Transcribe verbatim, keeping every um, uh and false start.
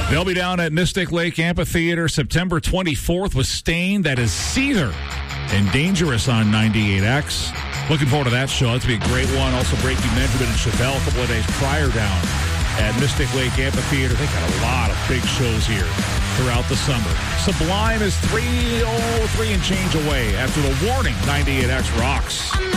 They'll be down at Mystic Lake Amphitheater September twenty-fourth with Stain. That is Seether and Dangerous on ninety-eight X. Looking forward to that show. That's going to be a great one. Also, Breaking Benjamin and Chevelle a couple of days prior down at Mystic Lake Amphitheater. They got a lot of big shows here throughout the summer. Sublime is three oh three and change away after the warning. ninety-eight X rocks.